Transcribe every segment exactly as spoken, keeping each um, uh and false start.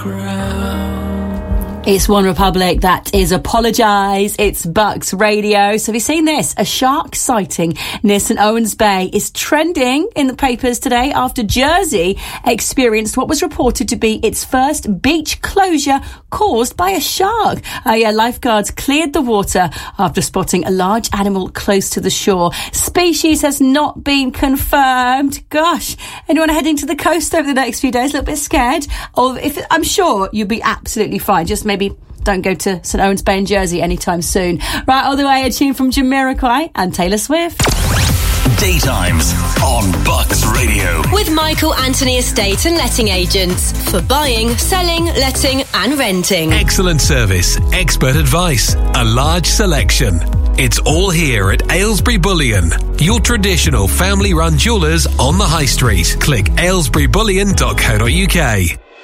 ground. It's One Republic, that is Apologise. It's Bucks Radio. So have you seen this? A shark sighting near St Owens Bay is trending in the papers today after Jersey experienced what was reported to be its first beach closure caused by a shark. Uh, yeah, lifeguards cleared the water after spotting a large animal close to the shore. Species has not been confirmed. Gosh, anyone heading to the coast over the next few days a little bit scared? Or if I'm sure you'll be absolutely fine. Just maybe don't go to St Owens Bay in Jersey anytime soon. Right, all the way, a tune from Jamiroquai and Taylor Swift. Daytimes on Bucks Radio. With Michael Anthony Estate and Letting Agents for buying, selling, letting and renting. Excellent service, expert advice, a large selection. It's all here at Aylesbury Bullion, your traditional family-run jewellers on the High Street. Click aylesbury bullion dot co dot uk.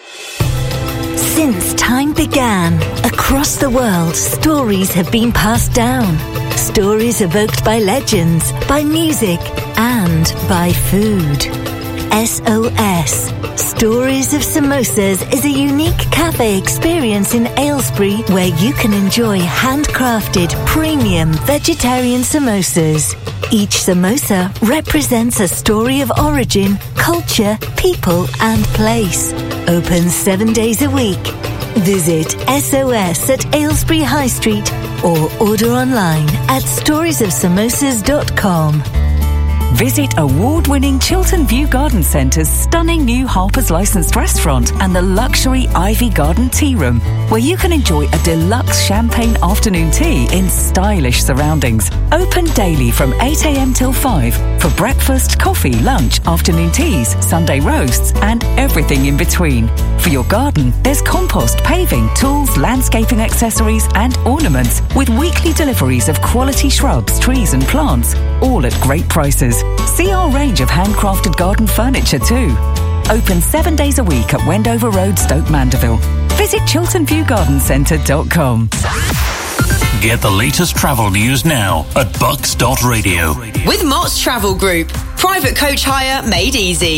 Since time began, across the world, stories have been passed down. Stories evoked by legends, by music, and by food. S O S, Stories of Samosas, is a unique cafe experience in Aylesbury where you can enjoy handcrafted, premium vegetarian samosas. Each samosa represents a story of origin, culture, people, and place. Open seven days a week. Visit S O S at Aylesbury High Street or order online at stories of samosas dot com. Visit award-winning Chiltern View Garden Centre's stunning new Harper's licensed restaurant and the luxury Ivy Garden Tea Room, where you can enjoy a deluxe champagne afternoon tea in stylish surroundings. Open daily from eight a.m. till five for breakfast, coffee, lunch, afternoon teas, Sunday roasts and everything in between. For your garden, there's compost, paving, tools, landscaping accessories and ornaments with weekly deliveries of quality shrubs, trees and plants, all at great prices. See our range of handcrafted garden furniture too. Open seven days a week at Wendover Road, Stoke Mandeville. Visit chiltern view garden centre dot com. Get the latest travel news now at bucks dot radio. With Mott's Travel Group. Private coach hire made easy.